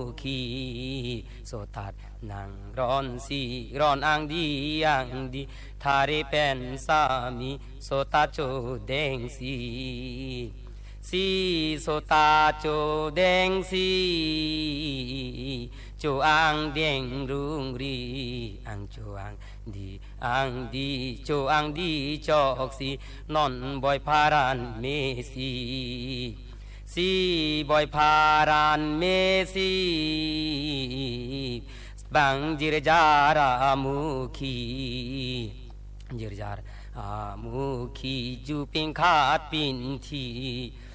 ขีโสตัดนางร้อนสีร้อนอังดีอังดีทาเรเป็นสามีโสตาโจเดงสีสีโสตาโจเดงสีโจอังเดงรุงรีอังโจอังดีอังดีโจอังดีจอกสีนอนบอยพารันเมสีสีบอยพารานเมสีบังจิรจารามุขีจิรจารามุขีจูปิงขาดปินที